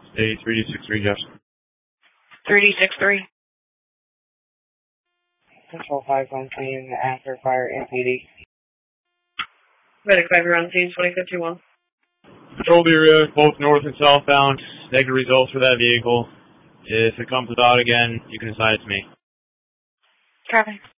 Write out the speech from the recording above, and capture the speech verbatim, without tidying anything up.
Hey, three D six three, Jeff. three D six three. Control five on scene after fire M P D. Medic five, you're on scene, twenty fifty-one. Patrol the area, both north and southbound. Negative results for that vehicle. If it comes about again, you can assign it to me. Copy.